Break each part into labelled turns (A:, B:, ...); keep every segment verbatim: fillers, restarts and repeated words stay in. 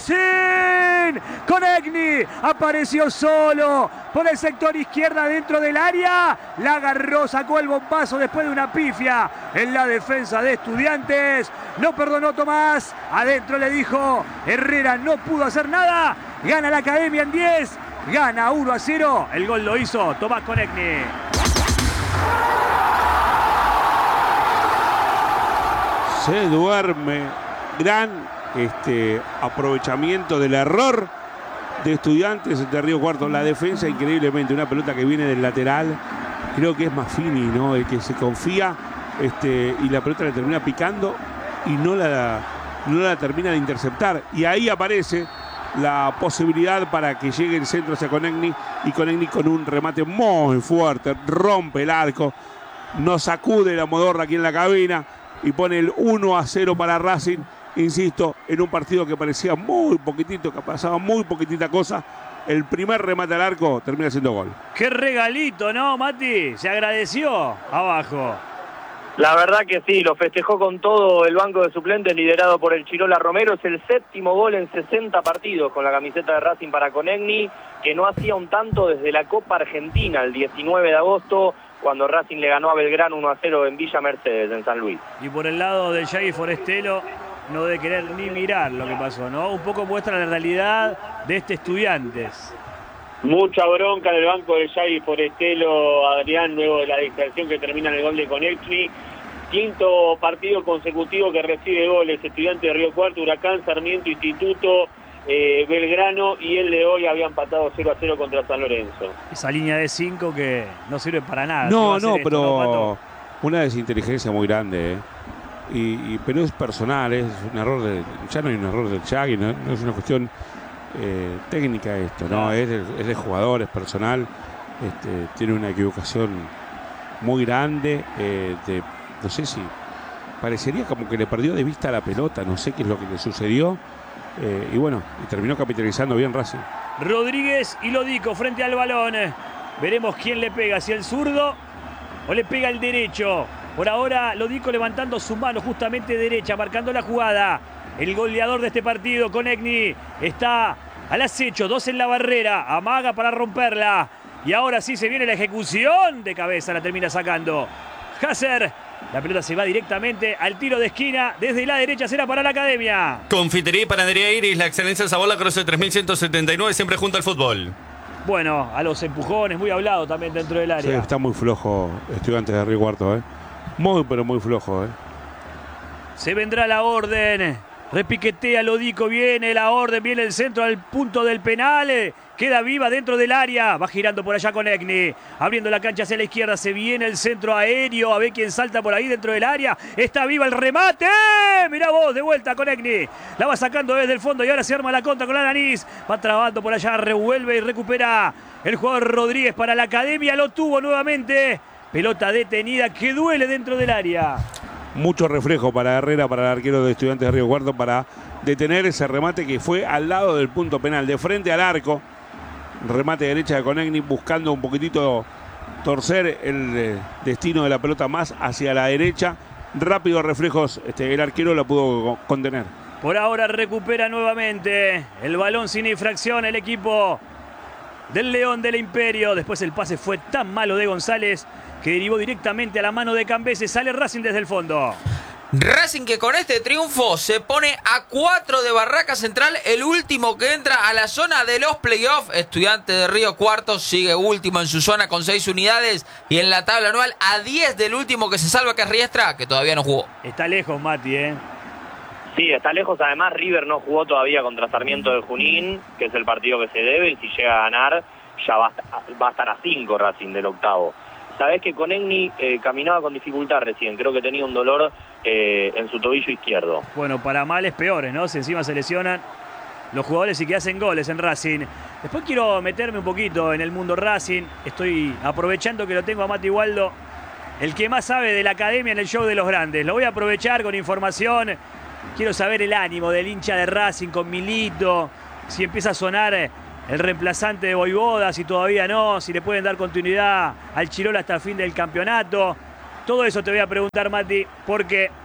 A: Racing. Konechny apareció solo por el sector izquierda dentro del área. La agarró, sacó el bombazo después de una pifia en la defensa de Estudiantes. No perdonó Tomás. Adentro le dijo Herrera, no pudo hacer nada. Gana la Academia en diez. Gana uno a cero. El gol lo hizo Tomás Konechny.
B: Se duerme. Gran este, aprovechamiento del error de Estudiantes de Río Cuarto. La defensa increíblemente. Una pelota que viene del lateral. Creo que es Maffini, ¿no? El que se confía este, y la pelota le termina picando y no la, no la termina de interceptar. Y ahí aparece la posibilidad para que llegue el centro hacia Konechny. Y Konechny con un remate muy fuerte. Rompe el arco. Nos sacude la modorra aquí en la cabina. Y pone el uno a cero para Racing. Insisto, en un partido que parecía muy poquitito, que pasaba muy poquitita cosa. El primer remate al arco termina siendo gol.
A: Qué regalito, ¿no, Mati? Se agradeció abajo.
C: La verdad que sí, lo festejó con todo el banco de suplentes liderado por el Chirola Romero. Es el séptimo gol en sesenta partidos con la camiseta de Racing para Konechny, que no hacía un tanto desde la Copa Argentina el diecinueve de agosto, cuando Racing le ganó a Belgrano uno a cero en Villa Mercedes, en San Luis.
A: Y por el lado de Yagi Forestelo, no de querer ni mirar lo que pasó, ¿no? Un poco muestra la realidad de este Estudiantes.
D: Mucha bronca en el banco de Yagi Forestelo, Adrián, luego de la distracción que termina en el gol de Konechny. Quinto partido consecutivo que recibe goles. Estudiantes de Río Cuarto, Huracán, Sarmiento, Instituto, eh, Belgrano y el de hoy había empatado cero a cero contra San Lorenzo.
A: Esa línea de cinco que no sirve para nada.
B: No, no,
A: esto,
B: pero
A: ¿no,
B: una desinteligencia muy grande, ¿eh? Y, y, pero es personal, es un error de, ya no hay un error del Yagi, no, no es una cuestión eh, técnica esto, ¿no? Es de, es de jugador, es personal, este, tiene una equivocación muy grande, eh, de, no sé si parecería como que le perdió de vista la pelota, no sé qué es lo que le sucedió, eh, y bueno, y terminó capitalizando bien Racing.
A: Rodríguez y Lodico frente al balón. Veremos quién le pega, si el zurdo o le pega el derecho. Por ahora Lodico levantando su mano justamente derecha, marcando la jugada. El goleador de este partido, Konechny, está al acecho, dos en la barrera, amaga para romperla. Y ahora sí se viene la ejecución de cabeza, la termina sacando Hasser. La pelota se va directamente al tiro de esquina. Desde la derecha será para la Academia.
E: Confitería y Panadería Iris, la excelencia del sabor, la Cruce tres mil ciento setenta y nueve, siempre junto al fútbol.
A: Bueno, a los empujones, muy hablado también dentro del área.
B: Sí, está muy flojo Estudiantes de Río Cuarto, ¿eh? Muy, pero muy flojo, ¿eh?
A: Se vendrá la orden. Repiquetea Lodico, viene la orden, viene el centro al punto del penal. Queda viva dentro del área. Va girando por allá Konechny. Abriendo la cancha hacia la izquierda. Se viene el centro aéreo. A ver quién salta por ahí dentro del área. Está viva el remate. Mirá vos, de vuelta Konechny. La va sacando desde el fondo y ahora se arma la contra con Alanís. Va trabando por allá, revuelve y recupera el jugador Rodríguez para la Academia. Lo tuvo nuevamente. Pelota detenida que duele dentro del área.
B: Mucho reflejo para Herrera, para el arquero de Estudiantes de Río Cuarto, para detener ese remate que fue al lado del punto penal, de frente al arco. Remate derecha de Konechny, buscando un poquitito torcer el eh, destino de la pelota más hacia la derecha. Rápidos reflejos, este, el arquero la pudo contener.
A: Por ahora recupera nuevamente el balón sin infracción el equipo del León del Imperio. Después el pase fue tan malo de González que derivó directamente a la mano de Cambese. Sale Racing desde el fondo.
F: Racing que con este triunfo se pone a cuatro de Barraca Central, el último que entra a la zona de los playoffs. Estudiante de Río Cuarto sigue último en su zona con seis unidades y en la tabla anual a diez del último que se salva, que es Riestra, que todavía no jugó.
A: Está lejos, Mati, ¿eh?
C: Sí, está lejos. Además, River no jugó todavía contra Sarmiento de Junín, que es el partido que se debe, y si llega a ganar ya va a, va a estar a cinco Racing del octavo. Sabés que Konechny eh, caminaba con dificultad recién, creo que tenía un dolor eh, en su tobillo izquierdo.
A: Bueno, para males peores, ¿no? Si encima se lesionan los jugadores y que hacen goles en Racing. Después quiero meterme un poquito en el mundo Racing. Estoy aprovechando que lo tengo a Mati Waldo, el que más sabe de la Academia en el show de los grandes. Lo voy a aprovechar con información. Quiero saber el ánimo del hincha de Racing con Milito, si empieza a sonar el reemplazante de Voivoda, si todavía no, si le pueden dar continuidad al Chirola hasta el fin del campeonato. Todo eso te voy a preguntar, Mati, porque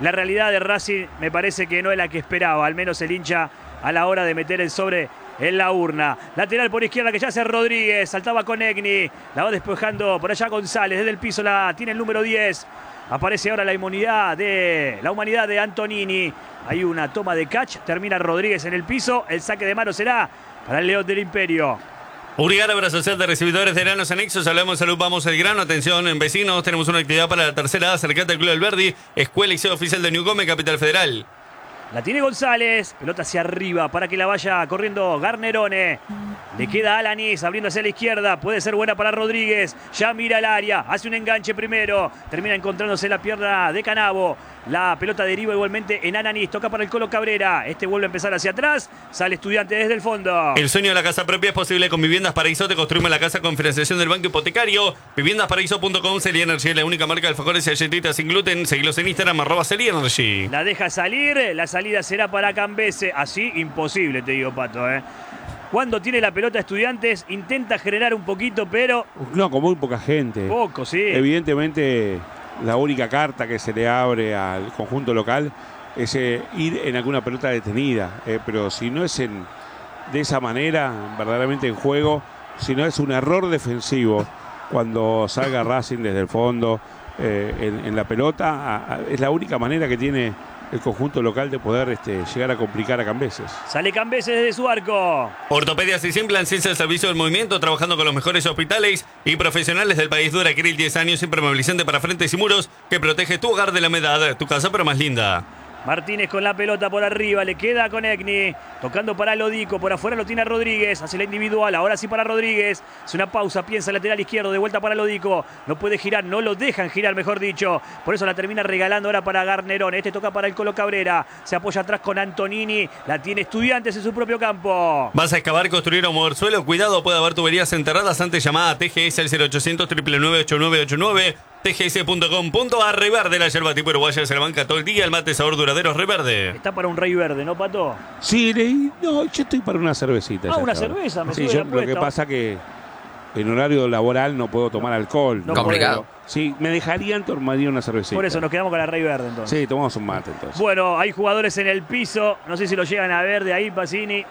A: La realidad de Racing me parece que no es la que esperaba, al menos el hincha a la hora de meter el sobre en la urna. Lateral por izquierda que ya hace Rodríguez, saltaba con Egni, la va despejando por allá González, desde el piso la tiene el número diez. Aparece ahora la humanidad de, la humanidad de Antonini. Hay una toma de catch, termina Rodríguez en el piso, el saque de mano será para el León del Imperio.
E: Urigar, obra social de recibidores de granos anexos. Hablamos de salud, vamos al grano. Atención, en vecinos, tenemos una actividad para la tercera edad. Acercate al Club del Verdi, Escuela y Sede Oficial de Newcome, Capital Federal.
A: La tiene González, pelota hacia arriba para que la vaya corriendo Garnerone. Le queda a Alanis abriendo hacia la izquierda, puede ser buena para Rodríguez. Ya mira el área, hace un enganche primero, termina encontrándose la pierna de Canavo. La pelota deriva igualmente en Ananis, toca para el Colo Cabrera. Este vuelve a empezar hacia atrás, sale Estudiante desde el fondo.
E: El sueño de la casa propia es posible con Viviendas Paraíso. Te construimos la casa con financiación del Banco Hipotecario. Viviendas Paraíso punto com, Celia Energy, la única marca de alfajores y galletitas sin gluten. Seguilos en Instagram, arroba Celia Energy.
A: La deja salir, la salida será para Cambese. Así, imposible, te digo, Pato, ¿eh? Cuando tiene la pelota Estudiantes, intenta generar un poquito, pero...
B: No, con muy poca gente.
A: Poco, sí.
B: Evidentemente, la única carta que se le abre al conjunto local es eh, ir en alguna pelota detenida. Eh, pero si no es en, de esa manera, verdaderamente en juego, si no es un error defensivo, cuando salga Racing desde el fondo eh, en, en la pelota, a, a, es la única manera que tiene el conjunto local de poder este, llegar a complicar a Cambeses.
A: Sale Cambeses desde su arco.
E: Ortopedias y Simplan, ciencia del servicio del movimiento, trabajando con los mejores hospitales y profesionales del país. Duracril, diez años, impermeabilizante para frentes y muros, que protege tu hogar de la humedad, tu casa pero más linda.
A: Martínez con la pelota por arriba, le queda con Egni, tocando para Lodico, por afuera lo tiene Rodríguez, hace la individual, ahora sí para Rodríguez, hace una pausa, piensa lateral izquierdo, de vuelta para Lodico, no puede girar, no lo dejan girar, mejor dicho, por eso la termina regalando ahora para Garnerone, este toca para el Colo Cabrera, se apoya atrás con Antonini, la tiene Estudiantes en su propio campo.
E: ¿Vas a excavar, construir o mover suelo? Cuidado, puede haber tuberías enterradas. Antes llamada a T G S al cero ochocientos, nueve nueve ocho nueve ocho nueve. T G S punto com punto a R. Reverde, la yerba tipo uruguaya se la banca todo el día. El mate sabor duradero Reverde.
A: Está para un rey verde, ¿no, Pato?
B: Sí, leí, no, yo estoy para una cervecita.
A: Ah,
B: ya
A: una
B: está.
A: cerveza, me
B: Sí,
A: sube
B: yo,
A: la
B: lo
A: apuesta.
B: que pasa que en horario laboral no puedo tomar alcohol.
A: No,
F: complicado.
B: Sí, me dejarían tomaría una cervecita.
A: Por eso nos quedamos con la rey verde entonces.
B: Sí, tomamos un mate entonces.
A: Bueno, hay jugadores en el piso, no sé si lo llegan a ver de ahí, Pacini.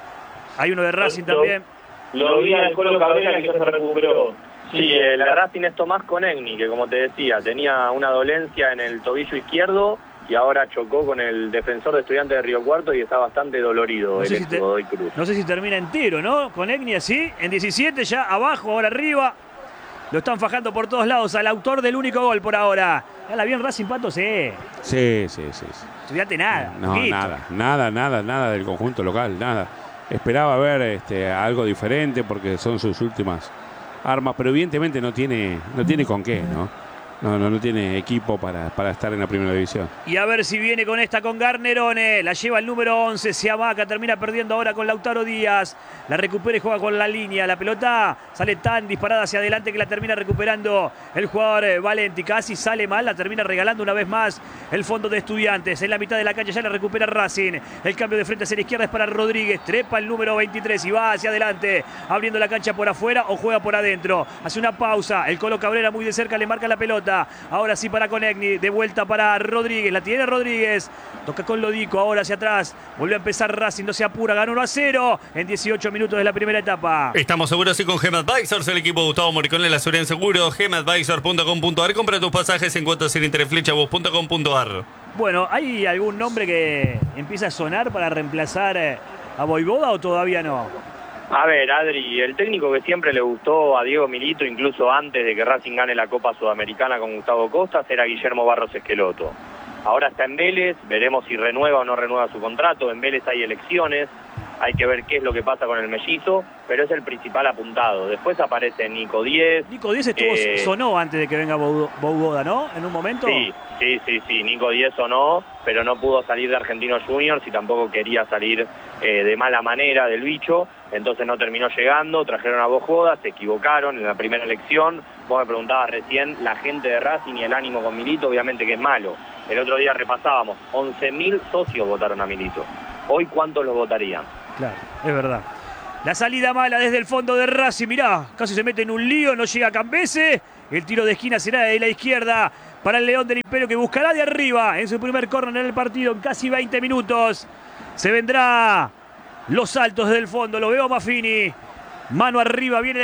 A: Hay uno de Racing
D: Lo-
A: también.
D: Lo vi al Colo Cabrera que ya se recuperó.
C: Sí, el de Racing es Tomás Conegni, que como te decía, tenía una dolencia en el tobillo izquierdo y ahora chocó con el defensor de Estudiantes de Río Cuarto y está bastante dolorido
A: No
C: el
A: sé, si
C: ex
A: te-
C: Godoy Cruz.
A: no sé si termina entero, ¿no? Con Egni así, en diecisiete ya abajo, ahora arriba. Lo están fajando por todos lados al autor del único gol por ahora. ¿Gana bien Racing, Pato? Sí.
B: Sí, sí, sí. sí.
A: Estudiante nada.
B: No,
A: poquito.
B: nada, nada, nada, nada del conjunto local, nada. Esperaba ver este, algo diferente porque son sus últimas armas, pero evidentemente no tiene, no tiene con qué, ¿no? No, no, no tiene equipo para, para estar en la primera división.
A: Y a ver si viene con esta con Garnerone. La lleva el número once. Se abaca. Termina perdiendo ahora con Lautaro Díaz. La recupera y juega con la línea. La pelota sale tan disparada hacia adelante que la termina recuperando el jugador eh, Valenti. Casi sale mal. La termina regalando una vez más el fondo de Estudiantes. En la mitad de la cancha ya la recupera Racing. El cambio de frente hacia la izquierda es para Rodríguez. Trepa el número veintitrés y va hacia adelante. Abriendo la cancha por afuera o juega por adentro. Hace una pausa. El Colo Cabrera muy de cerca le marca la pelota. Ahora sí para Conegni, de vuelta para Rodríguez, la tiene Rodríguez, toca con Lodico, ahora hacia atrás, vuelve a empezar Racing, no se apura, ganó uno a cero en dieciocho minutos de la primera etapa.
E: Estamos seguros y con Gem Advisors, el equipo de Gustavo Moricone, la seguridad en seguro. gem advisor punto com punto a r. Compra tus pasajes en cuotas sin interés, flechabus punto com punto a r.
A: Bueno, ¿hay algún nombre que empieza a sonar para reemplazar eh, a Voivoda o todavía no?
C: A ver, Adri, el técnico que siempre le gustó a Diego Milito, incluso antes de que Racing gane la Copa Sudamericana con Gustavo Costas, era Guillermo Barros Esqueloto. Ahora está en Vélez, veremos si renueva o no renueva su contrato. En Vélez hay elecciones, hay que ver qué es lo que pasa con el mellizo, pero es el principal apuntado. Después aparece Nico Díez.
A: Nico Díez estuvo,
C: eh,
A: sonó antes de que venga Voivoda, ¿no? En un momento.
C: Sí, sí, sí, sí, Nico Díez sonó, pero no pudo salir de Argentinos Juniors y tampoco quería salir eh, de mala manera del bicho, entonces no terminó llegando, trajeron a Voivoda, se equivocaron en la primera elección. Vos me preguntabas recién, la gente de Racing y el ánimo con Milito, obviamente que es malo. El otro día repasábamos, once mil socios votaron a Milito. Hoy, ¿cuántos los votarían?
A: Claro, es verdad. La salida mala desde el fondo de Racing, mirá, casi se mete en un lío, no llega Cambese. El tiro de esquina será de la izquierda para el León del Imperio, que buscará de arriba en su primer córner en el partido en casi veinte minutos. Se vendrá los saltos desde el fondo. Lo veo a Maffini. Mano arriba, viene la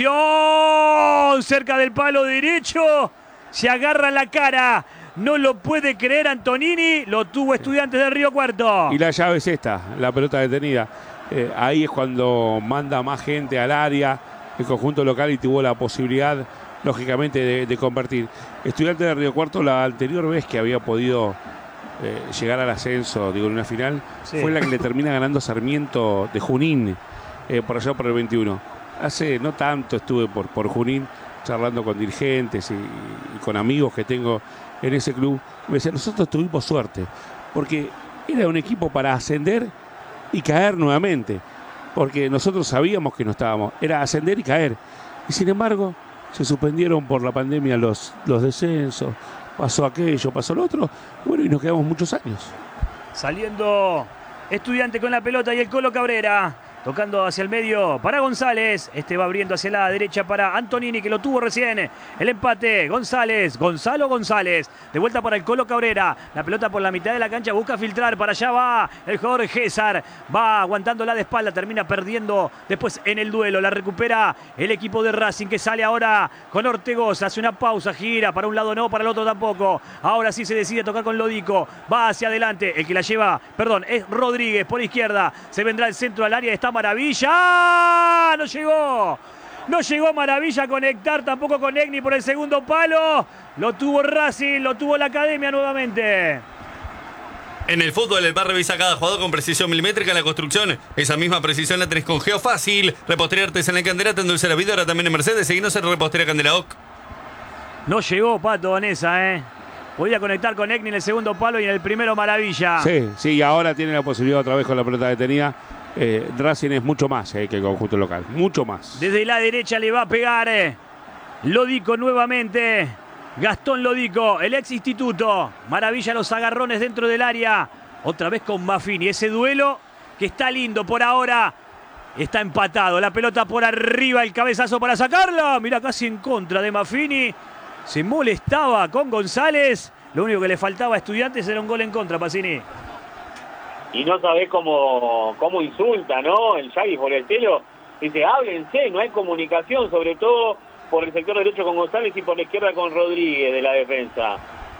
A: ejecución. Cerca del palo derecho. Se agarra la cara. No lo puede creer Antonini. Lo tuvo Estudiantes de Río Cuarto.
B: Y la llave es esta, la pelota detenida. Eh, ahí es cuando manda más gente al área el conjunto local y tuvo la posibilidad, lógicamente, de, de convertir. Estudiantes de Río Cuarto, la anterior vez que había podido eh, llegar al ascenso, digo, en una final, sí, fue la que le termina ganando Sarmiento de Junín, eh, por allá por el veintiuno. Hace no tanto estuve por, por Junín, charlando con dirigentes y, y con amigos que tengo en ese club. Me decía, nosotros tuvimos suerte, porque era un equipo para ascender y caer nuevamente, porque nosotros sabíamos que no estábamos, era ascender y caer, y sin embargo se suspendieron por la pandemia los, los descensos, pasó aquello, pasó lo otro, bueno, y nos quedamos muchos años.
A: Saliendo Estudiante con la pelota y el Colo Cabrera, tocando hacia el medio para González. Este va abriendo hacia la derecha para Antonini, que lo tuvo recién. El empate, González, Gonzalo González. De vuelta para el Colo Cabrera. La pelota por la mitad de la cancha, busca filtrar. Para allá va el jugador César. Va aguantándola de espalda, termina perdiendo después en el duelo. La recupera el equipo de Racing, que sale ahora con Ortegoza. Hace una pausa, gira. Para un lado no, para el otro tampoco. Ahora sí se decide tocar con Lodico. Va hacia adelante. El que la lleva, perdón, es Rodríguez por izquierda. Se vendrá el centro al área. Está Maravilla, no llegó, no llegó Maravilla a conectar, tampoco con Egni por el segundo palo. Lo tuvo Racing, lo tuvo la Academia nuevamente.
E: En el fútbol, el bar revisa cada jugador con precisión milimétrica. En la construcción, esa misma precisión la tenés con Geofácil. Repostería artesanal en Candela, te endulce la vida, ahora también en Mercedes. Seguinos en Repostería Candela O C.
A: No llegó Pato Vanessa, ¿eh? Podía conectar con Egni en el segundo palo y en el primero Maravilla.
B: Sí, sí, y ahora tiene la posibilidad otra vez con la pelota detenida. Eh, Racing es mucho más eh, que el conjunto local, mucho más.
A: Desde la derecha le va a pegar eh. Lodico nuevamente. Gastón Lodico, el ex instituto. Maravilla los agarrones dentro del área. Otra vez con Maffini. Ese duelo que está lindo por ahora. Está empatado. La pelota por arriba, el cabezazo para sacarla. Mira, casi en contra de Maffini. Se molestaba con González. Lo único que le faltaba a Estudiantes era un gol en contra, Pacini.
D: Y no sabés cómo, cómo insulta, ¿no? El Yagui Forestelo dice, háblense, no hay comunicación, sobre todo por el sector derecho con González y por la izquierda con Rodríguez de la defensa.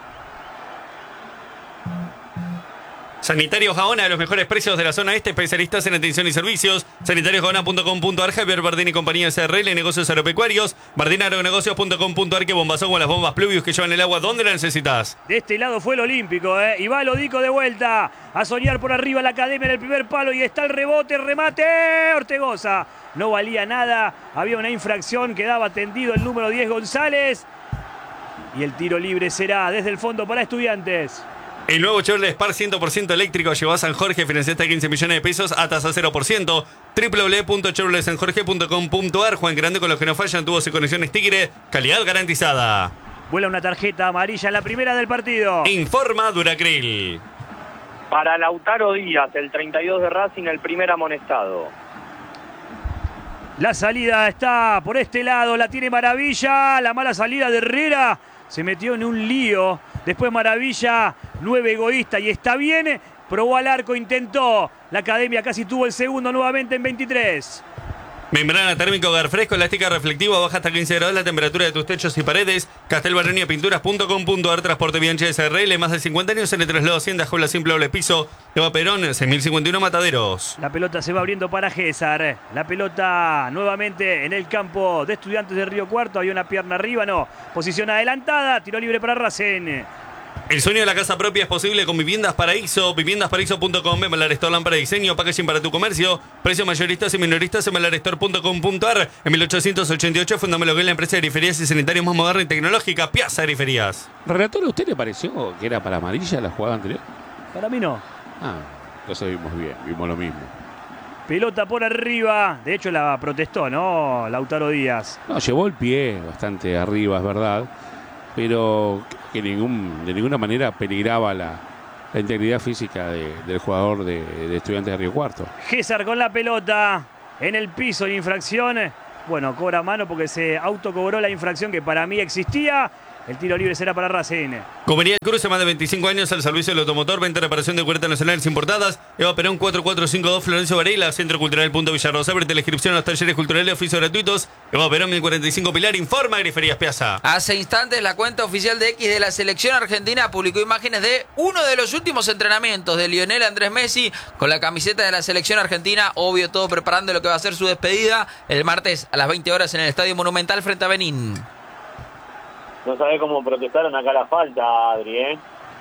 E: Sanitarios Gaona, de los mejores precios de la zona este, especialistas en atención y servicios. sanitarios gaona punto com punto ar, Javier Bardini y compañía S R L, negocios agropecuarios. bardini agronegocios punto com punto ar, que bombazón con las bombas Pluvius que llevan el agua donde la necesitas.
A: De este lado fue el Olímpico, ¿eh? Y va Lodico de vuelta a soñar por arriba la Academia en el primer palo y está el rebote, remate, Ortegoza. No valía nada, había una infracción, quedaba tendido el número diez González. Y el tiro libre será desde el fondo para Estudiantes.
E: El nuevo Chevrolet Spark cien por ciento eléctrico llegó a San Jorge, financiaste quince millones de pesos a tasa cero por ciento. doble u doble u doble u punto chevrolet san jorge punto com punto ar. Juan Grande con los que no fallan, tubos y conexiones Tigre, calidad garantizada.
A: Vuela una tarjeta amarilla en la primera del partido.
E: Informa Duracril.
C: Para Lautaro Díaz, el treinta y dos de Racing, el primer amonestado.
A: La salida está por este lado, la tiene Maravilla. La mala salida de Herrera. Se metió en un lío. Después Maravilla, nueve egoísta y está bien. Probó al arco, intentó. La Academia casi tuvo el segundo nuevamente en veintitrés.
E: Membrana térmica hogar fresco, elástica reflectiva, baja hasta quince grados la temperatura de tus techos y paredes. Castel Baronia Pinturas punto com punto ar, transporte Bianchi S R L, más de cincuenta años en el traslado Hacienda, jaula simple doble piso. Eva Perón, seis mil cincuenta y uno Mataderos.
A: La pelota se va abriendo para César. La pelota nuevamente en el campo de Estudiantes de Río Cuarto. Hay una pierna arriba, no. Posición adelantada, tiro libre para Racing.
E: El sueño de la casa propia es posible con Viviendas Paraíso, viviendas paraíso punto com, Melar Store Lámpara Diseño, packaging para tu comercio, precios mayoristas y minoristas en melar store punto com punto ar. En mil ochocientos ochenta y ocho fundó Meloguel, la empresa de griferías y sanitarios más moderna y tecnológica, Piazza Griferías.
B: Relator, ¿a usted le pareció que era para amarilla la jugada anterior?
A: Para mí no.
B: Ah, entonces vimos bien, vimos lo mismo.
A: Pelota por arriba, de hecho la protestó, ¿no? Lautaro Díaz.
B: No, llevó el pie bastante arriba, es verdad, pero que ningún, de ninguna manera peligraba la, la integridad física de, del jugador de, de Estudiantes de Río Cuarto.
A: César con la pelota en el piso, en infracción. Bueno, cobra mano porque se autocobró la infracción que para mí existía. El tiro libre será para Racing.
E: Comunidad Cruce, más de veinticinco años al servicio del automotor, venta y reparación de cubiertas nacionales importadas. Eva Perón cuatro cuatro cinco dos, Florencio Varela, Centro Cultural Punto Villarrosa. Abre la inscripción a los talleres culturales, oficios gratuitos. Eva Perón mil cuarenta y cinco Pilar, informa Griferías Piazza.
F: Hace instantes la cuenta oficial de X de la selección argentina publicó imágenes de uno de los últimos entrenamientos de Lionel Andrés Messi con la camiseta de la selección argentina. Obvio, todo preparando lo que va a ser su despedida el martes a las veinte horas en el Estadio Monumental frente a Benín.
D: No sabés cómo protestaron acá la falta, Adri, ¿eh?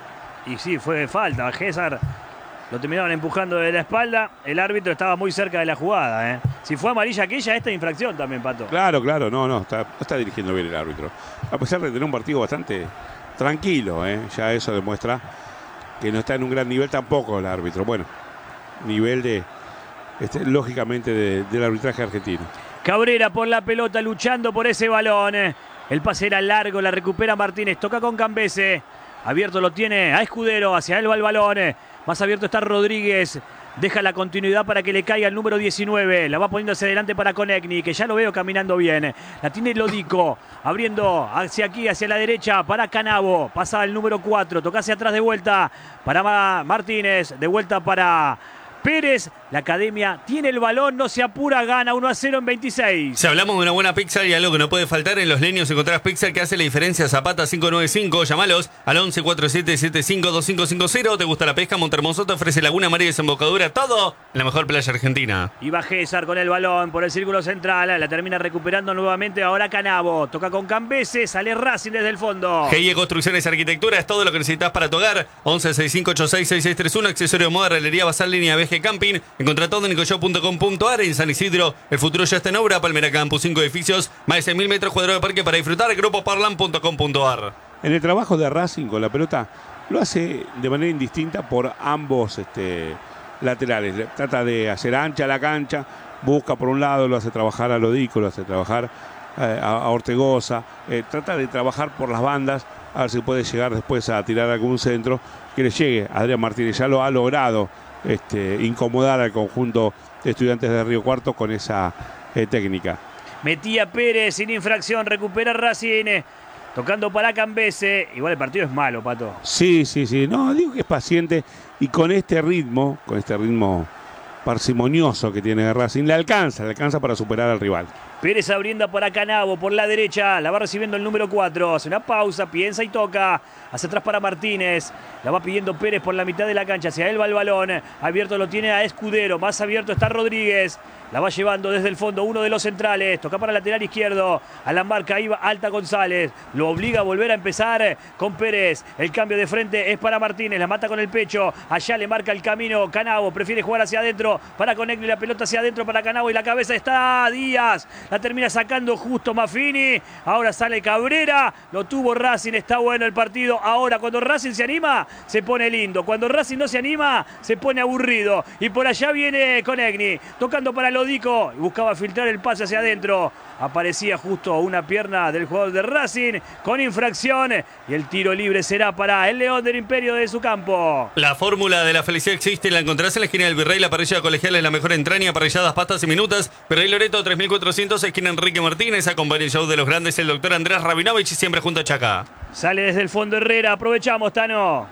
A: Y sí, fue de falta. César lo terminaron empujando de la espalda. El árbitro estaba muy cerca de la jugada, ¿eh? Si fue amarilla aquella, esta infracción también, Pato.
B: Claro, claro, no, no, está, no está dirigiendo bien el árbitro. A pesar de tener un partido bastante tranquilo, ¿eh? Ya eso demuestra que no está en un gran nivel tampoco el árbitro. Bueno, nivel de, este, lógicamente, de, del arbitraje argentino.
A: Cabrera por la pelota, luchando por ese balón. El pase era largo, la recupera Martínez, toca con Cambese. Abierto lo tiene a Escudero, hacia él va el balón. Más abierto está Rodríguez. Deja la continuidad para que le caiga el número diecinueve. La va poniendo hacia adelante para Konechny, que ya lo veo caminando bien. La tiene Lodico, abriendo hacia aquí, hacia la derecha, para Canavo. Pasa al número cuatro, toca hacia atrás de vuelta para Martínez. De vuelta para Pérez. La academia tiene el balón, no se apura, gana uno a cero en veintiséis.
E: Si hablamos de una buena pizza y algo que no puede faltar, en Los Leños encontrás pizza que hace la diferencia. Zapata cinco nueve cinco, llamalos al once cuarenta y siete setenta y cinco veinticinco cincuenta. ¿Te gusta la pesca? Montermoso te ofrece Laguna, mar y desembocadura, todo en la mejor playa argentina.
A: Y va César con el balón por el círculo central, la termina recuperando nuevamente ahora Canavo. Toca con Cambese, sale Racing desde el fondo.
E: G I E Construcciones y Arquitectura es todo lo que necesitas para tu hogar. once sesenta y cinco ochenta y seis sesenta y seis treinta y uno, accesorio de moda, herrería, bazar, línea, viaje, camping. Encontrá todo en nicoyo punto com punto ar. En San Isidro, el futuro ya está en obra. Palmera Campus, cinco edificios, más de seis mil metros cuadrados de parque para disfrutar. Grupo Parlan punto com punto ar.
B: En el trabajo de Racing con la pelota lo hace de manera indistinta por ambos este, laterales. Trata de hacer ancha la cancha, busca por un lado, lo hace trabajar a Lodico, lo hace trabajar eh, a, a Ortegoza. Eh, trata de trabajar por las bandas, a ver si puede llegar después a tirar algún centro que le llegue. Adrián Martínez ya lo ha logrado. Este, incomodar al conjunto de Estudiantes de Río Cuarto con esa eh, técnica.
A: Metía Pérez sin infracción, recupera Racing, tocando para Cambese. Igual el partido es malo, Pato.
B: Sí, sí, sí, no, digo que es paciente y con este ritmo, con este ritmo parsimonioso que tiene Racing, le alcanza, le alcanza para superar al rival.
A: Pérez abriendo para Canavo por la derecha, la va recibiendo el número cuatro, hace una pausa, piensa y toca, hacia atrás para Martínez, la va pidiendo Pérez por la mitad de la cancha, hacia él va el balón, abierto lo tiene a Escudero, más abierto está Rodríguez, la va llevando desde el fondo uno de los centrales, toca para el lateral izquierdo, a la marca iba Alta González, lo obliga a volver a empezar con Pérez, el cambio de frente es para Martínez, la mata con el pecho, allá le marca el camino Canavo, prefiere jugar hacia adentro para Konechny, la pelota hacia adentro para Canavo y la cabeza está Díaz, la termina sacando justo Maffini, ahora sale Cabrera, lo tuvo Racing, está bueno el partido, ahora cuando Racing se anima, se pone lindo, cuando Racing no se anima, se pone aburrido, y por allá viene Konechny, tocando para Lodico, y buscaba filtrar el pase hacia adentro, aparecía justo una pierna del jugador de Racing, con infracción, y el tiro libre será para el León del Imperio de su campo.
E: La fórmula de la felicidad existe, la encontrás en la esquina del Virrey, la parrilla colegial es la mejor entraña, parrilladas, pastas y minutas, Virrey Loreto tres mil cuatrocientos, esquina Enrique Martínez, acompaña el show de los grandes, el doctor Andrés Rabinovich, siempre junto a Chaca.
A: Sale desde el fondo Herrera, aprovechamos, Tano.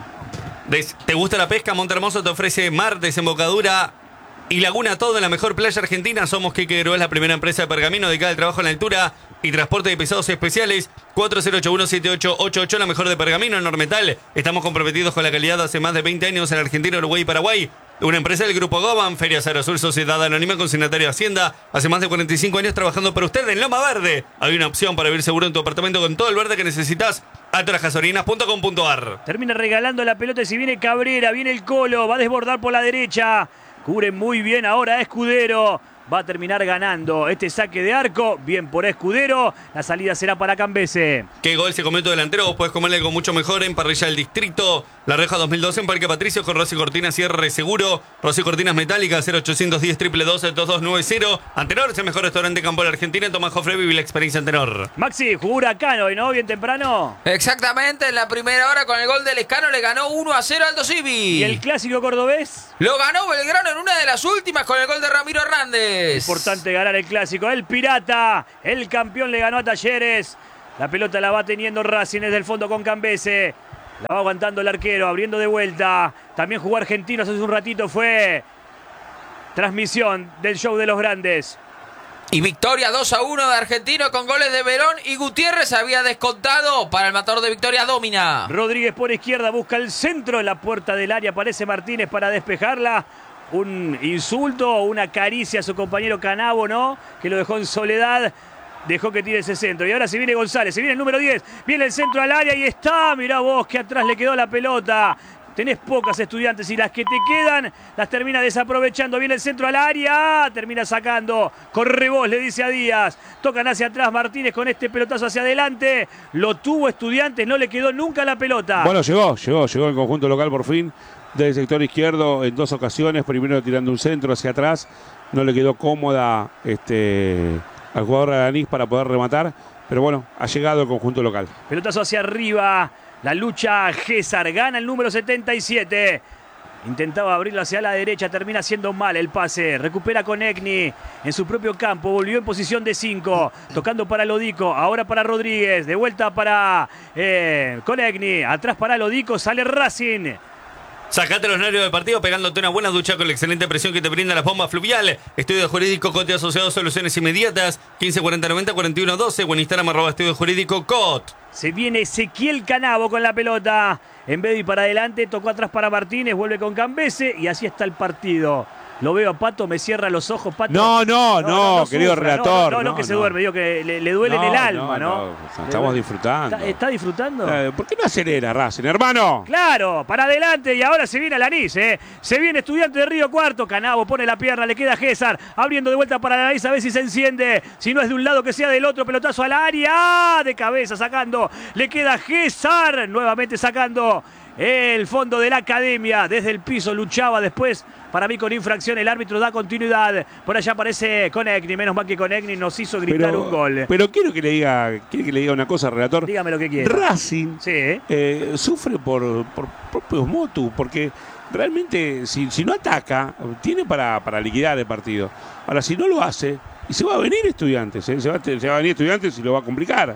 E: Des, ¿Te gusta la pesca? Montermoso te ofrece mar, desembocadura y laguna, todo en la mejor playa argentina. Somos Quique Guerrero, es la primera empresa de pergamino dedicada al trabajo en la altura y transporte de pesados especiales. Cuatro cero ocho uno siete ocho ocho ocho, la mejor de pergamino en Normetal. Estamos comprometidos con la calidad hace más de veinte años en Argentina, Uruguay y Paraguay. Una empresa del Grupo Goban, Feria Cero Sur, Sociedad Anónima, consignatario de Hacienda. Hace más de cuarenta y cinco años trabajando para usted en Loma Verde. Hay una opción para vivir seguro en tu apartamento con todo el verde que necesitas. altorasgasolinas punto com punto ar.
A: Termina regalando la pelota y si viene Cabrera, viene el Colo, va a desbordar por la derecha. Cubre muy bien ahora Escudero. Va a terminar ganando este saque de arco. Bien por Escudero. La salida será para Cambese.
E: ¿Qué gol se comió tu delantero? Vos podés comerle algo mucho mejor en Parrilla del Distrito. La Reja dos mil doce en Parque Patricio con Rosy Cortinas cierre seguro. Rosy Cortinas Metálicas cero ochocientos diez, doce doce, dos dos nueve cero. Antenor es el mejor restaurante de campo de la Argentina. Tomás Jofre, vive la experiencia Antenor.
A: Maxi, jugó Huracán hoy, ¿no? Bien temprano.
F: Exactamente, en la primera hora con el gol del Lescano le ganó uno a cero Aldo Civi.
A: ¿Y el clásico cordobés?
F: Lo ganó Belgrano en una de las últimas con el gol de Ramiro Hernández.
A: Importante ganar el clásico. El Pirata, el campeón, le ganó a Talleres. La pelota la va teniendo Racing desde el fondo con Cambese. La va aguantando el arquero, abriendo de vuelta. También jugó Argentinos hace un ratito, fue transmisión del show de los grandes.
F: Y victoria dos a uno de Argentino con goles de Verón y Gutiérrez había descontado para el matador de Victoria Domina.
A: Rodríguez por izquierda busca el centro en la puerta del área. Aparece Martínez para despejarla. Un insulto o una caricia a su compañero Canavo, ¿no? Que lo dejó en soledad. Dejó que tire ese centro. Y ahora se viene González, se viene el número diez. Viene el centro al área y está. Mirá vos que atrás le quedó la pelota. Tenés pocas Estudiantes y las que te quedan las termina desaprovechando. Viene el centro al área. Termina sacando. Corre vos, le dice a Díaz. Tocan hacia atrás Martínez con este pelotazo hacia adelante. Lo tuvo Estudiantes, no le quedó nunca la pelota.
B: Bueno, llegó, llegó, llegó el conjunto local por fin. Del sector izquierdo en dos ocasiones. Primero tirando un centro hacia atrás. No le quedó cómoda este, al jugador Alanís para poder rematar. Pero bueno, ha llegado el conjunto local.
A: Pelotazo hacia arriba. La lucha Gésar, gana el número setenta y siete. Intentaba abrirlo hacia la derecha, termina haciendo mal el pase. Recupera con Egni en su propio campo, volvió en posición de cinco. Tocando para Lodico, ahora para Rodríguez. De vuelta para eh, con Egni, atrás para Lodico, sale Racing.
E: Sacate los nervios del partido pegándote una buena ducha con la excelente presión que te brinda las bombas fluviales. Estudio Jurídico Cote Asociado, soluciones inmediatas. quince cuarenta noventa cuarenta y uno doce o en Instagram arroba Estudio Jurídico Cot.
A: Se viene Ezequiel Canavo con la pelota. En vez de ir para adelante, tocó atrás para Martínez, vuelve con Cambese y así está el partido. Lo veo a Pato, me cierra los ojos, Pato.
B: No, no, no, no, no querido
A: sufra,
B: relator.
A: No, no, no, no que
B: no,
A: se
B: no.
A: duerme, digo que le, le duele
B: no,
A: en el alma, ¿no?
B: ¿no? no estamos disfrutando.
A: ¿Está, está disfrutando?
B: Eh, ¿Por qué no acelera Racing, hermano?
A: Claro, para adelante y ahora se viene Alanís, ¿eh? Se viene Estudiante de Río Cuarto. Canavo pone la pierna, le queda Gésar. Abriendo de vuelta para Alanís a ver si se enciende. Si no es de un lado que sea del otro. Pelotazo al área. De cabeza sacando. Le queda Gésar. Nuevamente sacando el fondo de la academia. Desde el piso luchaba después. Para mí con infracción el árbitro da continuidad. Por allá aparece Conegni. Menos mal que Conegni nos hizo gritar
B: pero,
A: un gol.
B: Pero quiero que le diga, quiero que le diga una cosa, relator.
A: Dígame lo que quiera.
B: Racing
A: sí.
B: eh, sufre por, por propios motus, porque realmente si, si no ataca, tiene para, para liquidar el partido. Ahora, si no lo hace, y se va a venir Estudiantes, ¿eh? se, va, se va a venir Estudiantes y lo va a complicar.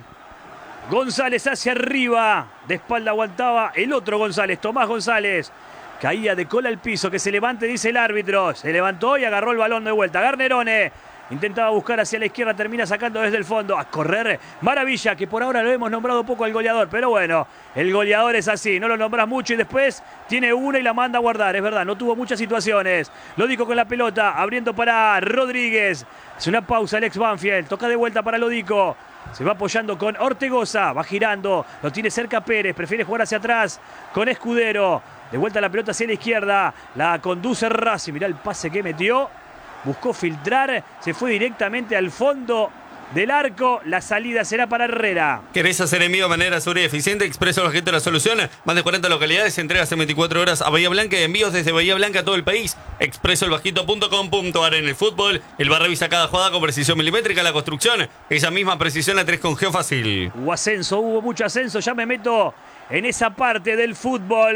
A: González hacia arriba. De espalda aguantaba el otro González, Tomás González. Caía de cola al piso, que se levante, dice el árbitro. Se levantó y agarró el balón de vuelta. Garnerone intentaba buscar hacia la izquierda, termina sacando desde el fondo. A correr, Maravilla, que por ahora lo hemos nombrado poco al goleador. Pero bueno, el goleador es así, no lo nombras mucho y después tiene una y la manda a guardar. Es verdad, no tuvo muchas situaciones. Lodico con la pelota, abriendo para Rodríguez. Hace una pausa el ex Banfield, toca de vuelta para Lodico. Se va apoyando con Ortegoza, va girando, lo tiene cerca Pérez, prefiere jugar hacia atrás con Escudero. De vuelta la pelota hacia la izquierda, la conduce Racing, mirá el pase que metió. Buscó filtrar, se fue directamente al fondo del arco. La salida será para Herrera.
E: ¿Querés hacer envío de manera segura y eficiente? Expreso Urgente la solución. Más de cuarenta localidades, entregas en veinticuatro horas a Bahía Blanca y envíos desde Bahía Blanca a todo el país. expreso el bajito punto com punto a r. En el fútbol, el bar revisa cada jugada con precisión milimétrica. La construcción, esa misma precisión la tenés con Geofácil.
A: Hubo ascenso, hubo mucho ascenso. Ya me meto en esa parte del fútbol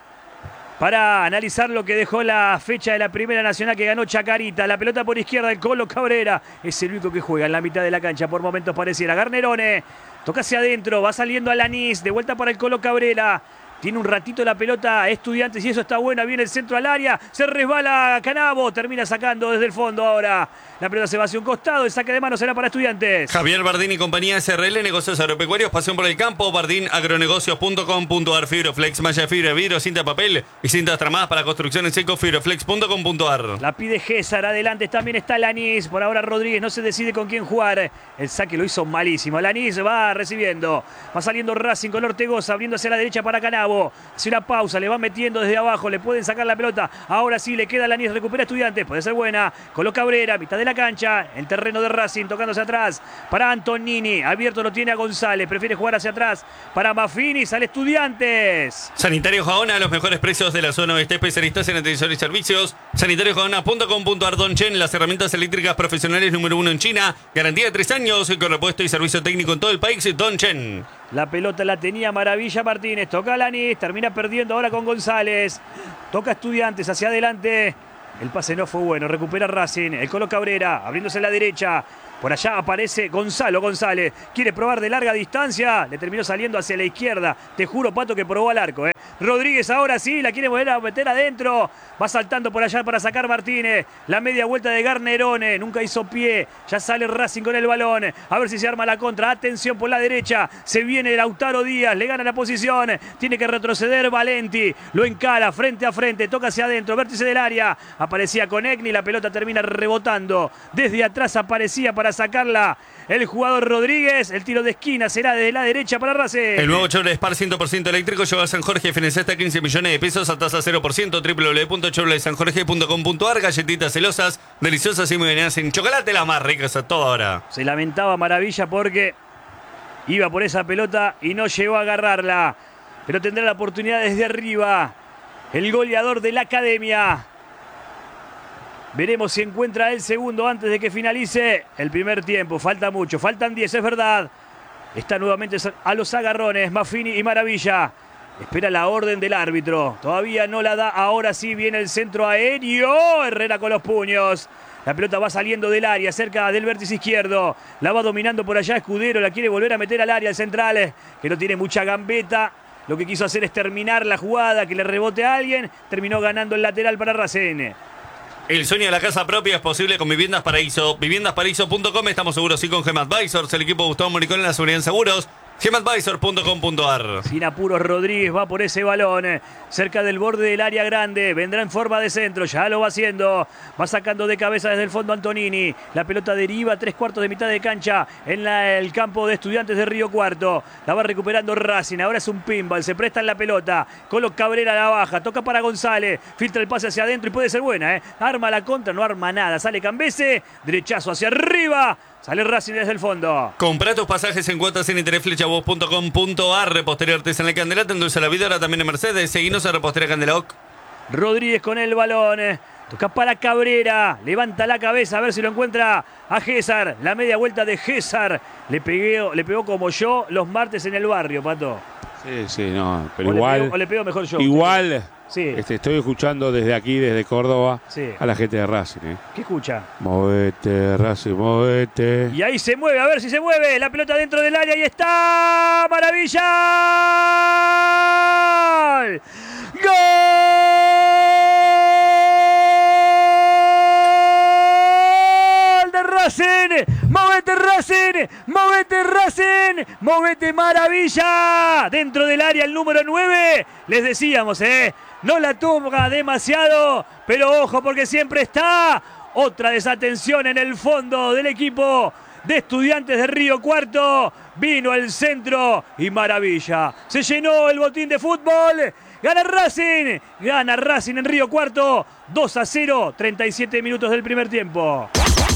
A: para analizar lo que dejó la fecha de la Primera Nacional que ganó Chacarita. La pelota por izquierda, el Colo Cabrera. Es el único que juega en la mitad de la cancha. Por momentos pareciera. Garnerone toca hacia adentro. Va saliendo Alanís. De vuelta para el Colo Cabrera. Tiene un ratito la pelota Estudiantes y eso está bueno. Viene el centro al área. Se resbala Canavo. Termina sacando desde el fondo ahora. La pelota se va hacia un costado. El saque de mano será para Estudiantes.
E: Javier Bardín y compañía S R L, negocios agropecuarios, pasión por el campo. Bardín agronegocios punto com punto a r. Fibroflex, malla de fibra, vidrio, cinta de papel y cintas tramadas para construcción en seco. Fibroflex punto com punto a r.
A: La pide Gésar. Adelante también está Lanís. Por ahora Rodríguez no se decide con quién jugar. El saque lo hizo malísimo. Lanís va recibiendo. Va saliendo Racing con Ortegoza. Abriendo hacia la derecha para Canavo. Hace una pausa, le va metiendo desde abajo, le pueden sacar la pelota. Ahora sí, le queda Lanís, recupera Estudiantes, puede ser buena. Colo Cabrera, mitad de la cancha, el terreno de Racing, tocándose atrás para Antonini. Abierto lo tiene a González, prefiere jugar hacia atrás para Maffini, sale Estudiantes.
E: Sanitario Jaona, los mejores precios de la zona oeste, especialistas en atención y servicios. sanitario jaona punto com punto a r. Donchen, las herramientas eléctricas profesionales número uno en China. Garantía de tres años, con repuesto y servicio técnico en todo el país. Donchen.
A: La pelota la tenía Maravilla Martínez. Toca a Lanís. Termina perdiendo ahora con González. Toca Estudiantes hacia adelante. El pase no fue bueno. Recupera Racing. El Colo Cabrera abriéndose a la derecha. Por allá aparece Gonzalo González. Quiere probar de larga distancia. Le terminó saliendo hacia la izquierda. Te juro, Pato, que probó al arco. ¿eh? Rodríguez ahora sí. La quiere volver a meter adentro. Va saltando por allá para sacar Martínez. La media vuelta de Garnerone. Nunca hizo pie. Ya sale Racing con el balón. A ver si se arma la contra. Atención por la derecha. Se viene Lautaro Díaz. Le gana la posición. Tiene que retroceder Valenti. Lo encara frente a frente. Toca hacia adentro. Vértice del área. Aparecía con Egni. La pelota termina rebotando. Desde atrás aparecía para sacarla el jugador Rodríguez. El tiro de esquina será desde la derecha para Racing.
E: El nuevo Chevrolet Spar cien por ciento eléctrico lleva a San Jorge, financia hasta quince millones de pesos a tasa cero por ciento. doble u doble u doble u punto chevrolet san jorge punto com punto a r. Galletitas celosas, deliciosas y muy buenas en chocolate, las más ricas a toda hora.
A: Se lamentaba Maravilla porque iba por esa pelota y no llegó a agarrarla. Pero tendrá la oportunidad desde arriba. El goleador de la academia. Veremos si encuentra el segundo antes de que finalice el primer tiempo. Falta mucho, faltan diez, es verdad. Está nuevamente a los agarrones Maffini y Maravilla. Espera la orden del árbitro. Todavía no la da. Ahora sí viene el centro aéreo. Herrera con los puños. La pelota va saliendo del área, cerca del vértice izquierdo. La va dominando por allá Escudero. La quiere volver a meter al área el central, que no tiene mucha gambeta. Lo que quiso hacer es terminar la jugada, que le rebote a alguien. Terminó ganando el lateral para Racing.
E: El sueño de la casa propia es posible con Viviendas Paraíso. viviendas paraíso punto com. Estamos seguros sí con Gem Advisors. El equipo de Gustavo Moricón en la seguridad en seguros. gem advisor punto com punto a r.
A: Sin apuros, Rodríguez va por ese balón. Cerca del borde del área grande. Vendrá en forma de centro. Ya lo va haciendo. Va sacando de cabeza desde el fondo Antonini. La pelota deriva tres cuartos de mitad de cancha en la, el campo de Estudiantes de Río Cuarto. La va recuperando Racing. Ahora es un pinball. Se presta en la pelota. Colo Cabrera la baja. Toca para González. Filtra el pase hacia adentro y puede ser buena. ¿eh? Arma la contra. No arma nada. Sale Cambese. Derechazo hacia arriba. Sale Racing desde el fondo.
E: Comprá tus pasajes en cuotas en interés flechavos punto com punto a r. Repostería artesanal Candelac, endulza la vida, ahora también en Mercedes. Seguinos a Repostería Candelac.
A: Rodríguez con el balón. Toca para Cabrera. Levanta la cabeza a ver si lo encuentra a Gésar. La media vuelta de Gésar. Le, pegué, le pegó como yo los martes en el barrio, Pato.
B: Sí, sí, no. Pero
A: o
B: igual.
A: Le pego, o le pego mejor yo.
B: Igual.
A: Sí.
B: Este, estoy escuchando desde aquí, desde Córdoba,
A: sí.
B: a la gente de Racing. ¿eh?
A: ¿Qué escucha?
B: Movete, Racing, movete.
A: Y ahí se mueve, a ver si se mueve. La pelota dentro del área y está. ¡Maravilla! ¡Gol de Racing! ¡Movete, Racing! ¡Movete, Racing! ¡Movete, Maravilla! Dentro del área el número nueve. Les decíamos, ¿eh? No la toca demasiado, pero ojo porque siempre está. Otra desatención en el fondo del equipo de Estudiantes de Río Cuarto. Vino el centro y Maravilla. Se llenó el botín de fútbol. Gana Racing. Gana Racing en Río Cuarto. dos a cero. treinta y siete minutos del primer tiempo.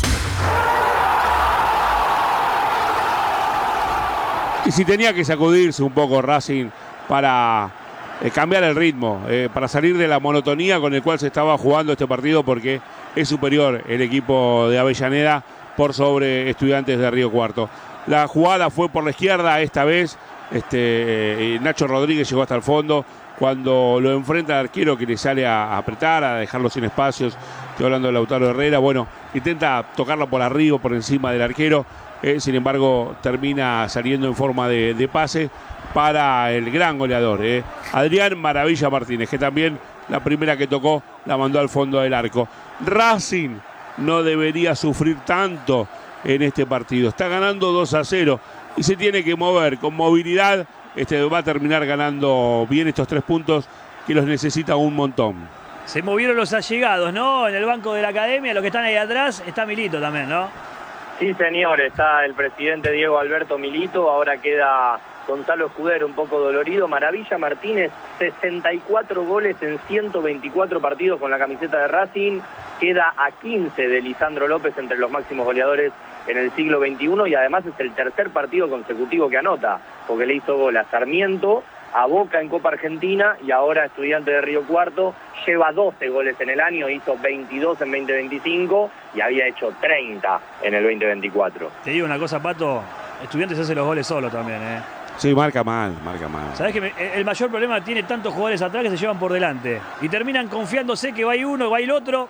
B: Y si tenía que sacudirse un poco Racing para eh, cambiar el ritmo, eh, para salir de la monotonía con el cual se estaba jugando este partido, porque es superior el equipo de Avellaneda por sobre Estudiantes de Río Cuarto. La jugada fue por la izquierda esta vez. Este, eh, Nacho Rodríguez llegó hasta el fondo. Cuando lo enfrenta al arquero que le sale a apretar, a dejarlo sin espacios. Estoy hablando de Lautaro Herrera. Bueno, intenta tocarlo por arriba, por encima del arquero. Eh, sin embargo, termina saliendo en forma de, de pase para el gran goleador, eh. Adrián Maravilla Martínez, que también la primera que tocó la mandó al fondo del arco. Racing no debería sufrir tanto en este partido. Está ganando dos a cero y se tiene que mover con movilidad. Este va a terminar ganando bien estos tres puntos que los necesita un montón.
A: Se movieron los allegados, ¿no? En el banco de la academia, los que están ahí atrás, está Milito también, ¿no?
C: Sí, señor, está el presidente Diego Alberto Milito, ahora queda Gonzalo Escudero un poco dolorido. Maravilla Martínez, sesenta y cuatro goles en ciento veinticuatro partidos con la camiseta de Racing, queda a quince de Lisandro López entre los máximos goleadores en el siglo veintiuno y además es el tercer partido consecutivo que anota, porque le hizo gol a Sarmiento, a Boca en Copa Argentina y ahora Estudiante de Río Cuarto. Lleva doce goles en el año, hizo veintidós en veinte veinticinco y había hecho treinta en el veinte veinticuatro.
A: Te digo una cosa, Pato, Estudiantes hace los goles solo también, ¿eh?
B: Sí, marca mal, marca mal.
A: ¿Sabés que me, el mayor problema tiene tantos jugadores atrás que se llevan por delante? Y terminan confiándose que va ahí uno, va ahí el otro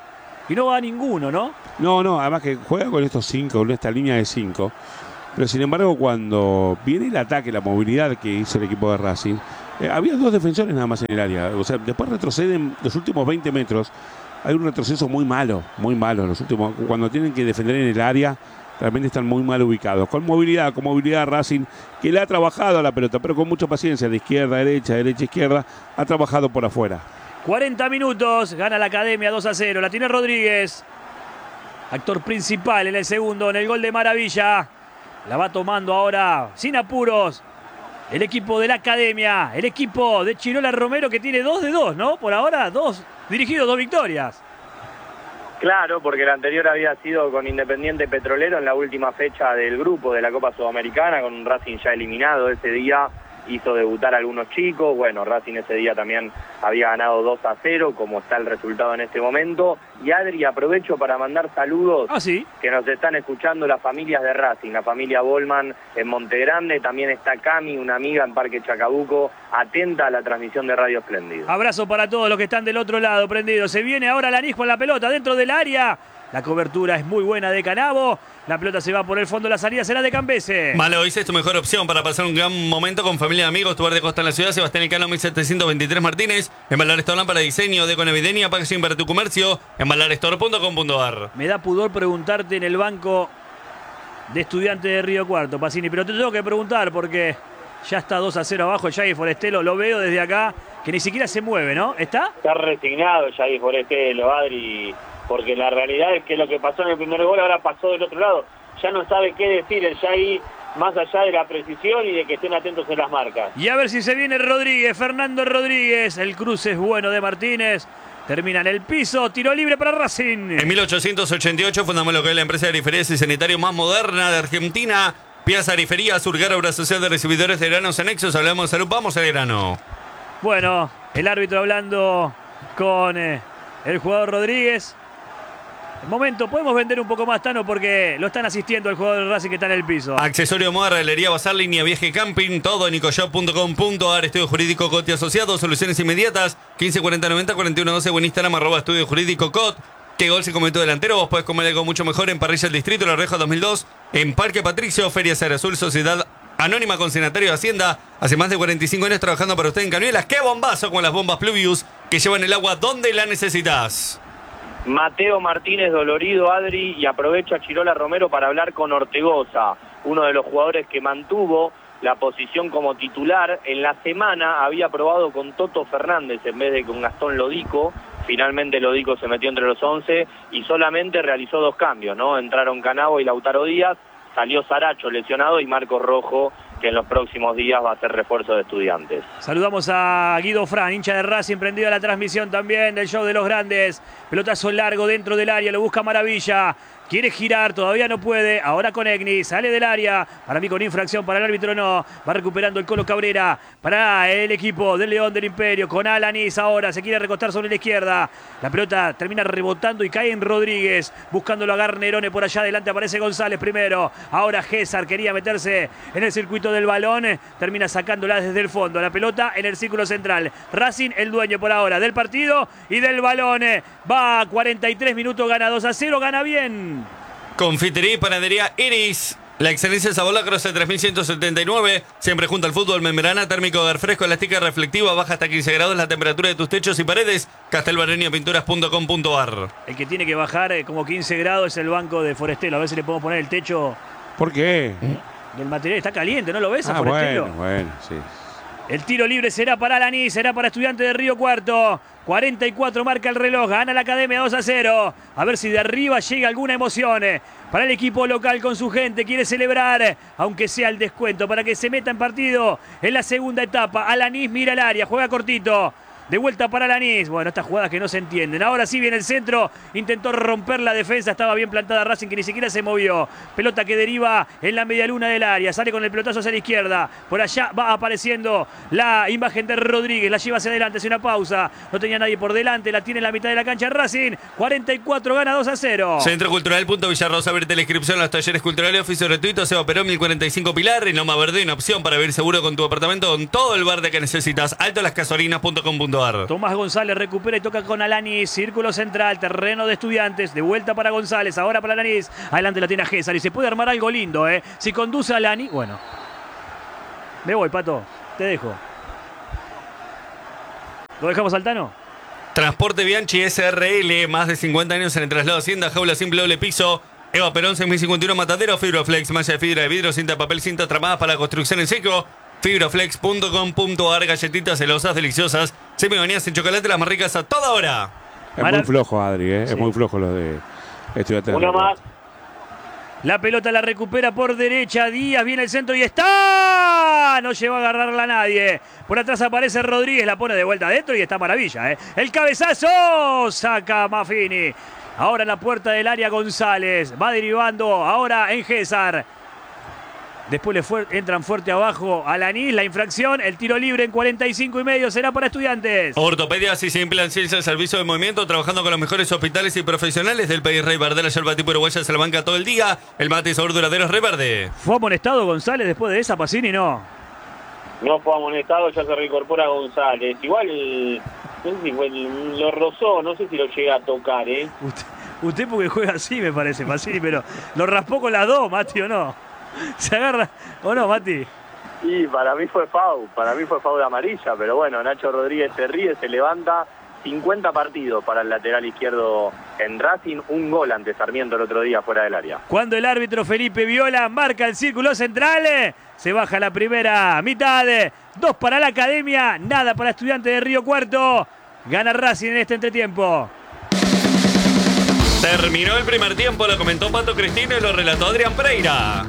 A: y no va a ninguno, ¿no?
B: No, no, además que juega con estos cinco, con esta línea de cinco. Pero sin embargo, cuando viene el ataque, la movilidad que hizo el equipo de Racing, eh, había dos defensores nada más en el área. O sea, después retroceden los últimos veinte metros. Hay un retroceso muy malo, muy malo. Los últimos, cuando tienen que defender en el área, realmente están muy mal ubicados. Con movilidad, con movilidad Racing, que le ha trabajado a la pelota, pero con mucha paciencia, de izquierda a derecha, derecha a izquierda, ha trabajado por afuera.
A: cuarenta minutos, gana la Academia dos a cero. La tiene Rodríguez, actor principal en el segundo, en el gol de Maravilla. La va tomando ahora sin apuros el equipo de la Academia, el equipo de Chirola Romero, que tiene dos de dos, ¿no? Por ahora, dos dirigidos, dos victorias.
C: Claro, porque el anterior había sido con Independiente Petrolero en la última fecha del grupo de la Copa Sudamericana, con un Racing ya eliminado ese día. Hizo debutar a algunos chicos. Bueno, Racing ese día también había ganado dos a cero, como está el resultado en este momento. Y Adri, aprovecho para mandar saludos
A: Ah, sí.
C: que nos están escuchando las familias de Racing, la familia Bolman en Montegrande, también está Cami, una amiga en Parque Chacabuco, atenta a la transmisión de Radio Espléndido.
A: Abrazo para todos los que están del otro lado, prendidos. Se viene ahora Lanís con la pelota dentro del área. La cobertura es muy buena de Canavo. La pelota se va por el fondo, la salida será de Cambese.
E: Malois es tu mejor opción para pasar un gran momento con familia y amigos. Tu bar de costa en la ciudad, Sebastián Elcano mil setecientos veintitrés Martínez. Embalar Store para diseño, deco navideña, packaging para tu comercio. embalar store punto com punto a r.
A: Me da pudor preguntarte en el banco de Estudiantes de Río Cuarto, Pacini, pero te tengo que preguntar porque ya está dos a cero abajo el Jair Forestelo. Lo veo desde acá, que ni siquiera se mueve, ¿no? ¿Está?
D: Está resignado Jair Forestelo, Adri, porque la realidad es que lo que pasó en el primer gol ahora pasó del otro lado. Ya no sabe qué decir el Jair, más allá de la precisión y de que estén atentos en las marcas.
A: Y a ver si se viene Rodríguez, Fernando Rodríguez. El cruce es bueno de Martínez. Termina en el piso, tiro libre para Racing.
E: En mil ochocientos ochenta y ocho fundamos lo que es la empresa de ariferías y sanitario más moderna de Argentina. Piazza Arifería, Surgar, obra social de recibidores de granos anexos. Hablamos de salud, vamos al grano.
A: Bueno, el árbitro hablando con eh, el jugador Rodríguez. El momento, podemos vender un poco más, Tano, porque lo están asistiendo el jugador del Racing que está en el piso.
E: Accesorio moda, Galería Bazar, línea viaje camping, todo en nicoshop punto com punto a r. Estudio Jurídico Cot y Asociados, soluciones inmediatas, quince cuarenta noventa cuarenta y uno doce o en Instagram, arroba Estudio Jurídico Cot. ¿Qué gol se cometió delantero? Vos podés comer algo mucho mejor en Parrilla del Distrito, La Reja dos mil dos, en Parque Patricio, Feria Ser Azul, Sociedad Anónima Consignatario de Hacienda. Hace más de cuarenta y cinco años trabajando para usted en Cañuelas. ¡Qué bombazo con las bombas Pluvius que llevan el agua donde la necesitas!
C: Mateo Martínez dolorido, Adri, y aprovecho a Chirola Romero para hablar con Ortegoza, uno de los jugadores que mantuvo la posición como titular. En la semana había probado con Toto Fernández en vez de con Gastón Lodico. Finalmente Lodico se metió entre los once y solamente realizó dos cambios, ¿no? Entraron Canavo y Lautaro Díaz, salió Saracho lesionado y Marcos Rojo, que en los próximos días va a ser refuerzo de Estudiantes.
A: Saludamos a Guido Fran, hincha de Racing, prendido a la transmisión también del show de los grandes. Pelotazo largo dentro del área, lo busca Maravilla. Quiere girar, todavía no puede. Ahora con Egni, sale del área. Para mí con infracción, para el árbitro no. Va recuperando el Colo Cabrera. Para el equipo del León del Imperio. Con Alanis ahora, se quiere recostar sobre la izquierda. La pelota termina rebotando y cae en Rodríguez. Buscándolo a Garnerone por allá adelante. Aparece González primero. Ahora Gésar quería meterse en el circuito del balón. Termina sacándola desde el fondo. La pelota en el círculo central. Racing, el dueño por ahora del partido y del balón. Va a cuarenta y tres minutos, gana dos a cero, gana bien.
E: Confitería y panadería Iris. La excelencia de sabor Lacrosse tres mil ciento setenta y nueve. Siempre junto al fútbol, membrana, térmico, hogar fresco, elástica reflectiva, baja hasta quince grados la temperatura de tus techos y paredes. castelbarreña pinturas punto com punto a r.
A: El que tiene que bajar eh, como quince grados es el banco de Forestelo. A ver si le podemos poner el techo
B: ¿Por qué?
A: del material. Está caliente, ¿no lo ves a
B: Ah,
A: Forestelo?
B: bueno, bueno, sí.
A: El tiro libre será para Alaní, será para Estudiantes de Río Cuarto. cuarenta y cuatro marca el reloj, gana la Academia dos a cero. A ver si de arriba llega alguna emoción para el equipo local con su gente. Quiere celebrar, aunque sea el descuento, para que se meta en partido en la segunda etapa. Alaní mira el área, juega cortito. De vuelta para Lanís. Bueno, estas jugadas que no se entienden. Ahora sí viene el centro. Intentó romper la defensa. Estaba bien plantada Racing, que ni siquiera se movió. Pelota que deriva en la medialuna del área. Sale con el pelotazo hacia la izquierda. Por allá va apareciendo la imagen de Rodríguez. La lleva hacia adelante. Hace una pausa. No tenía nadie por delante. La tiene en la mitad de la cancha Racing. cuarenta y cuatro, gana dos a cero.
E: Centro Cultural Punto Villarrosa. Abrirte la inscripción a los talleres culturales. Oficio gratuito. Seba Perón mil cuarenta y cinco Pilar. Y Loma Verde. Una opción para vivir seguro con tu apartamento. Con todo el bar de que necesitas. alto las casolinas punto com punto a r. ar.
A: Tomás González recupera y toca con Alanis. Círculo central, terreno de Estudiantes. De vuelta para González, ahora para Alanis. Adelante la tiene a Gésar y se puede armar algo lindo, ¿eh? Si conduce a Alanis, bueno. Me voy, Pato. Te dejo. ¿Lo dejamos al Tano?
E: Transporte Bianchi S R L, más de cincuenta años en el traslado Hacienda, jaula simple doble piso. Eva Perón seis mil cincuenta y uno Matadero, Fibroflex, malla de fibra de vidrio, cinta de papel, cinta tramadas para construcción en seco. Fibroflex punto com punto ar, galletitas celosas deliciosas, semibañadas en chocolate, las más ricas a toda hora.
B: Es muy flojo, Adri, ¿eh?
A: Sí.
B: Es muy flojo lo de Estudiantes.
D: Uno más.
A: La pelota la recupera por derecha. Díaz viene el centro y está. No llegó a agarrarla a nadie. Por atrás aparece Rodríguez. La pone de vuelta adentro y está maravilla, ¿eh? El cabezazo. Saca Maffini. Ahora en la puerta del área González. Va derivando ahora en Gésar. Después le fue, entran fuerte abajo a Alanis. La infracción. El tiro libre en cuarenta y cinco y medio será para Estudiantes.
E: Ortopedia, si se implan ciencia, el servicio de movimiento, trabajando con los mejores hospitales y profesionales del país. Rey Verde, la yerba tipo uruguaya se la banca todo el día. El mate y sabor duradero es Rey Verde.
A: ¿Fue amonestado González después de esa? Pacini no.
D: No fue amonestado, ya se reincorpora González. Igual, no sé si fue, lo rozó, no sé si lo llega a tocar, ¿eh?
A: Usted, usted porque juega así, me parece, Pacini, pero lo raspó con las dos, Mati, ¿o no? Se agarra, ¿o no, Mati?
C: Y para mí fue foul, para mí fue foul de amarilla, pero bueno, Nacho Rodríguez se ríe, se levanta. cincuenta partidos para el lateral izquierdo en Racing, un gol ante Sarmiento el otro día fuera del área.
A: Cuando el árbitro Felipe Viola marca el círculo central, se baja la primera mitad. Dos para la Academia, nada para Estudiantes de Río Cuarto. Gana Racing en este entretiempo.
E: Terminó el primer tiempo, lo comentó Pato Cristino y lo relató Adrián Pereira.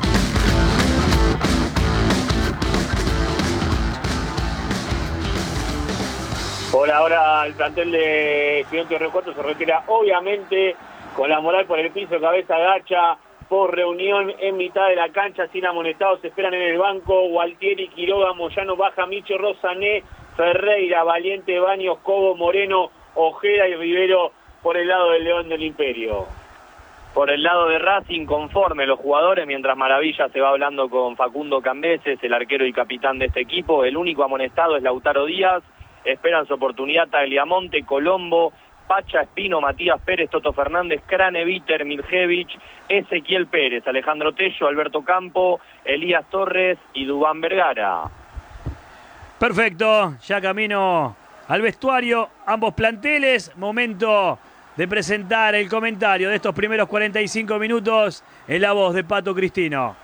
D: Por ahora el plantel de Estudiantes de Río Cuarto se retira obviamente con la moral por el piso, cabeza gacha, por reunión en mitad de la cancha, sin amonestados, se esperan en el banco, Gualtieri, Quiroga, Moyano, Baja, Micho, Rosané, Ferreira, Valiente, Baños, Cobo, Moreno, Ojeda y Rivero por el lado del León del Imperio.
C: Por el lado de Racing, conforme los jugadores, mientras Maravilla se va hablando con Facundo Cambeses, el arquero y capitán de este equipo. El único amonestado es Lautaro Díaz. Esperan su oportunidad Tagliamonte, Colombo, Pacha, Espino, Matías Pérez, Toto Fernández, Crane, Viter, Miljevich, Ezequiel Pérez, Alejandro Tello, Alberto Campo, Elías Torres y Dubán Vergara.
A: Perfecto, ya camino al vestuario, ambos planteles. Momento de presentar el comentario de estos primeros cuarenta y cinco minutos en la voz de Pato Cristino.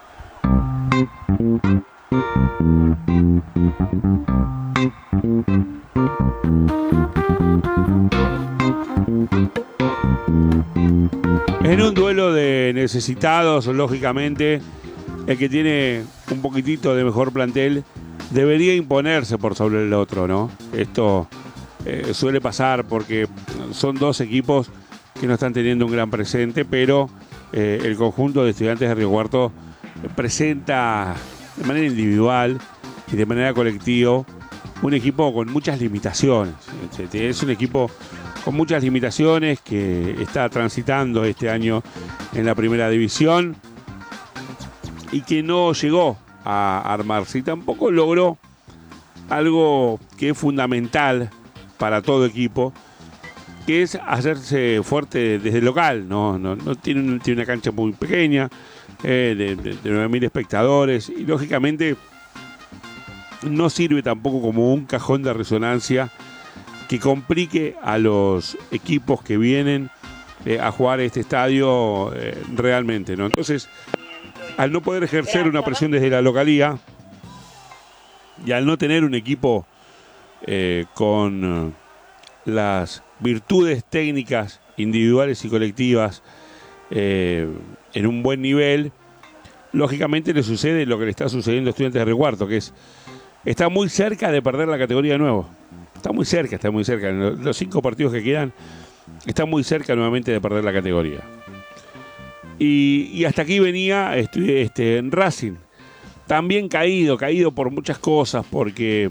B: En un duelo de necesitados, lógicamente, el que tiene un poquitito de mejor plantel debería imponerse por sobre el otro, ¿no? Esto eh, suele pasar porque son dos equipos que no están teniendo un gran presente, pero eh, el conjunto de Estudiantes de Río Cuarto presenta de manera individual y de manera colectiva un equipo con muchas limitaciones. Es un equipo con muchas limitaciones que está transitando este año en la primera división y que no llegó a armarse y tampoco logró algo que es fundamental para todo equipo, que es hacerse fuerte desde el local. No, no, no tiene, tiene una cancha muy pequeña, eh, de, de, de nueve mil espectadores, y lógicamente no sirve tampoco como un cajón de resonancia que complique a los equipos que vienen eh, a jugar este estadio eh, realmente, ¿no? Entonces, al no poder ejercer una presión desde la localía y al no tener un equipo eh, con las virtudes técnicas individuales y colectivas eh, en un buen nivel, lógicamente le sucede lo que le está sucediendo a Estudiantes de Río Cuarto, que es está muy cerca de perder la categoría de nuevo. Está muy cerca, está muy cerca. En los cinco partidos que quedan, está muy cerca nuevamente de perder la categoría. Y, y hasta aquí venía este, este, en Racing. También caído, caído por muchas cosas, porque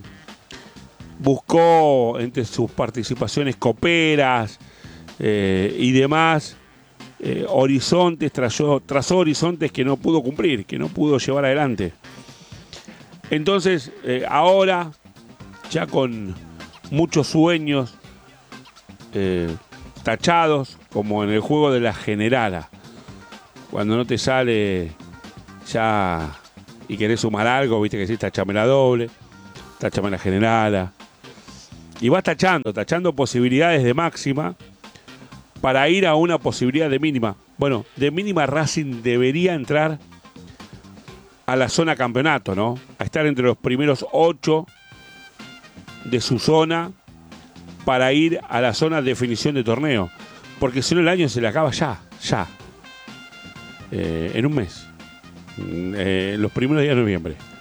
B: buscó entre sus participaciones coperas eh, y demás eh, horizontes, trazó, trazó horizontes que no pudo cumplir, que no pudo llevar adelante. Entonces, eh, ahora, ya con muchos sueños eh, tachados, como en el juego de la generala. Cuando no te sale ya y querés sumar algo, viste que sí, tachame la doble, tachame la generala. Y vas tachando, tachando posibilidades de máxima para ir a una posibilidad de mínima. Bueno, de mínima Racing debería entrar a la zona campeonato, ¿no? A estar entre los primeros ocho de su zona para ir a la zona de definición de torneo. Porque si no el año se le acaba ya, ya. Eh, en un mes. Eh, los primeros días de noviembre.